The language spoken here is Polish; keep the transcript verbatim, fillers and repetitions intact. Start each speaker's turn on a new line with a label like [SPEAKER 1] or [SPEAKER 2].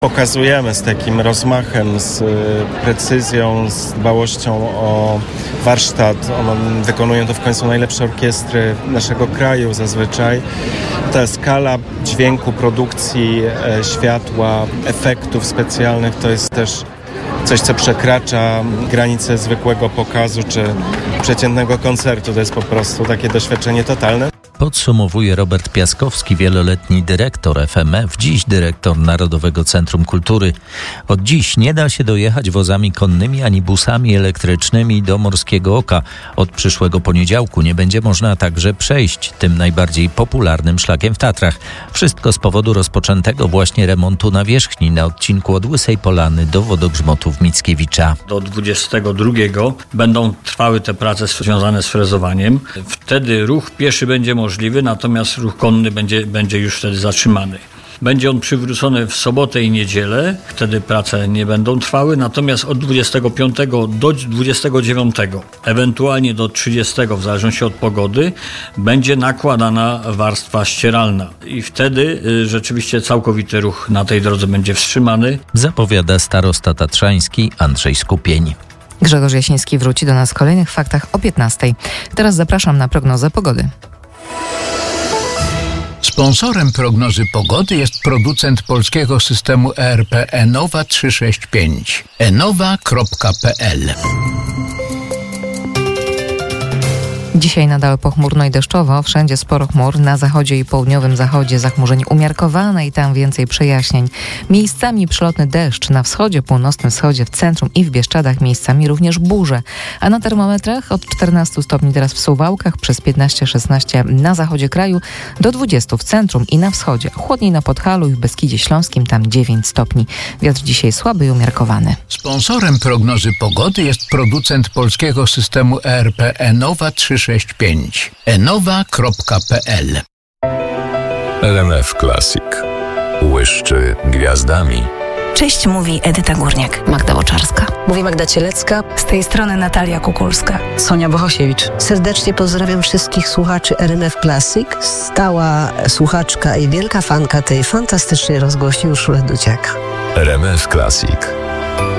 [SPEAKER 1] Pokazujemy z takim rozmachem, z precyzją, z dbałością o warsztat. One wykonują to w końcu najlepsze orkiestry naszego kraju zazwyczaj. Ta skala dźwięku, produkcji, e, światła, efektów specjalnych to jest też coś, co przekracza granice zwykłego pokazu czy przeciętnego koncertu. To jest po prostu takie doświadczenie totalne.
[SPEAKER 2] Podsumowuje Robert Piaskowski, wieloletni dyrektor F M F, dziś dyrektor Narodowego Centrum Kultury. Od dziś nie da się dojechać wozami konnymi ani busami elektrycznymi do Morskiego Oka. Od przyszłego poniedziałku nie będzie można także przejść tym najbardziej popularnym szlakiem w Tatrach. Wszystko z powodu rozpoczętego właśnie remontu nawierzchni na odcinku od Łysej Polany do wodogrzmotów Mickiewicza.
[SPEAKER 3] Do dwudziestego drugiego będą trwały te prace związane z frezowaniem. Wtedy ruch pieszy będzie możliwy. możliwy, natomiast ruch konny będzie, będzie już wtedy zatrzymany. Będzie on przywrócony w sobotę i niedzielę, wtedy prace nie będą trwały, natomiast od dwudziestego piątego do dwudziestego dziewiątego, ewentualnie do trzydziestego, w zależności od pogody, będzie nakładana warstwa ścieralna i wtedy y, rzeczywiście całkowity ruch na tej drodze będzie wstrzymany.
[SPEAKER 2] Zapowiada starosta tatrzański Andrzej Skupień.
[SPEAKER 4] Grzegorz Jasiński wróci do nas w kolejnych faktach o piętnastej. Teraz zapraszam na prognozę pogody.
[SPEAKER 5] Sponsorem prognozy pogody jest producent polskiego systemu E R P Enowa trzysta sześćdziesiąt pięć. enowa kropka p l.
[SPEAKER 4] Dzisiaj nadal pochmurno i deszczowo, wszędzie sporo chmur, na zachodzie i południowym zachodzie zachmurzenie umiarkowane i tam więcej przejaśnień. Miejscami przelotny deszcz, na wschodzie, północnym wschodzie, w centrum i w Bieszczadach miejscami również burze. A na termometrach od czternastu stopni teraz w Suwałkach, przez piętnaście szesnaście na zachodzie kraju, do dwudziestu w centrum i na wschodzie. Chłodniej na Podhalu i w Beskidzie Śląskim, tam dziewięć stopni. Wiatr dzisiaj słaby i umiarkowany.
[SPEAKER 5] Sponsorem prognozy pogody jest producent polskiego systemu E R P Enowa trzysta sześćdziesiąt pięć. enowa kropka p l.
[SPEAKER 6] R M F Classic. Błyszczy gwiazdami.
[SPEAKER 7] Cześć, mówi Edyta Górniak.
[SPEAKER 8] Magda Łoczarska.
[SPEAKER 9] Mówi Magda Cielecka.
[SPEAKER 7] Z tej strony Natalia Kukulska.
[SPEAKER 9] Sonia Bohosiewicz.
[SPEAKER 10] Serdecznie pozdrawiam wszystkich słuchaczy R M F Classic. Stała słuchaczka i wielka fanka tej fantastycznej rozgłośni Urszula Duciak.
[SPEAKER 6] R M F Classic.